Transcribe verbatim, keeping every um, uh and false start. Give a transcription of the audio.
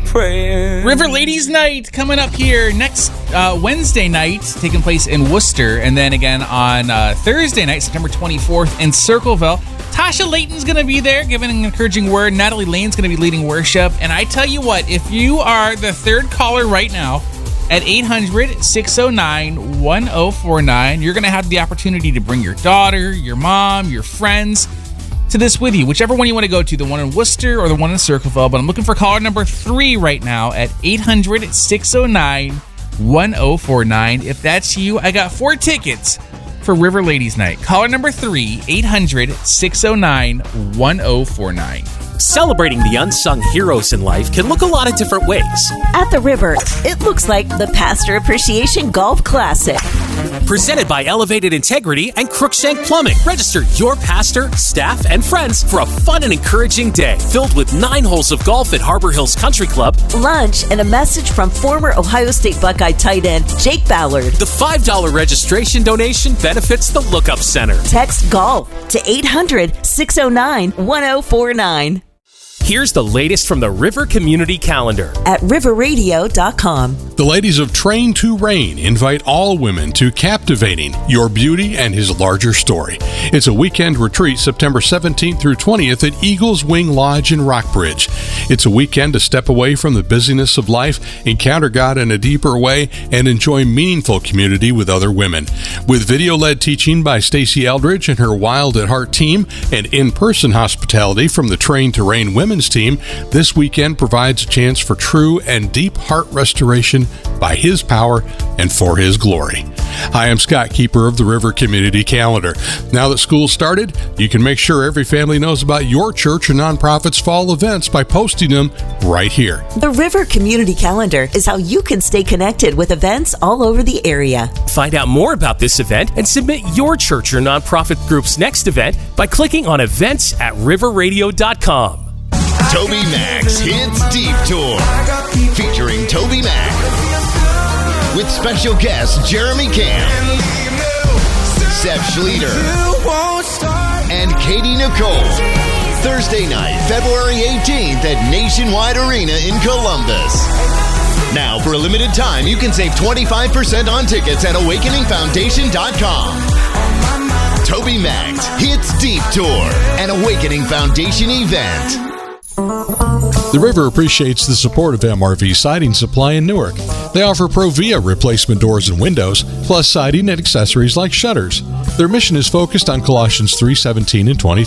prayer. River Ladies Night coming up here next uh, Wednesday night, taking place in Worcester, and then again on uh, Thursday night, September twenty-fourth in Circleville. Tasha Layton's going to be there giving an encouraging word. Natalie Lane's going to be leading worship. And I tell you what, if you are the third caller right now at eight hundred, six oh nine, one oh four nine, you're going to have the opportunity to bring your daughter, your mom, your friends to this with you. Whichever one you want to go to, the one in Worcester or the one in Circleville. But I'm looking for caller number three right now at eight hundred, six oh nine, one oh four nine. If that's you, I got four tickets for River Ladies Night. Caller number three, eight hundred, six oh nine, one oh four nine. Celebrating the unsung heroes in life can look a lot of different ways. At the River, it looks like the Pastor Appreciation Golf Classic. Presented by Elevated Integrity and Crookshank Plumbing. Register your pastor, staff, and friends for a fun and encouraging day filled with nine holes of golf at Harbor Hills Country Club, lunch, and a message from former Ohio State Buckeye tight end Jake Ballard. The five dollars registration donation benefits the Lookup Center. Text GOLF to eight hundred, six oh nine, one oh four nine. Here's the latest from the River Community Calendar at river radio dot com. The ladies of Train to Reign invite all women to Captivating Your Beauty and His Larger Story. It's a weekend retreat September seventeenth through twentieth at Eagles Wing Lodge in Rockbridge. It's a weekend to step away from the busyness of life, encounter God in a deeper way, and enjoy meaningful community with other women. With video-led teaching by Stacey Eldridge and her Wild at Heart team and in-person hospitality from the Train to Reign women's team, this weekend provides a chance for true and deep heart restoration by His power and for His glory. Hi, I'm Scott, keeper of the River Community Calendar. Now that school started, you can make sure every family knows about your church or nonprofit's fall events by posting them right here. The River Community Calendar is how you can stay connected with events all over the area. Find out more about this event and submit your church or nonprofit group's next event by clicking on events at river radio dot com. Toby Mac's Hits Deep Tour, featuring Toby Mac, with special guests Jeremy Camp, Seth Schleter, and Katie Nicole. Thursday night, February eighteenth at Nationwide Arena in Columbus. Now, for a limited time, you can save twenty-five percent on tickets at awakening foundation dot com. Toby Mac's Hits Deep Tour, an Awakening Foundation event. The River appreciates the support of M R V Siding Supply in Newark. They offer Provia replacement doors and windows, plus siding and accessories like shutters. Their mission is focused on Colossians three seventeen and twenty-three.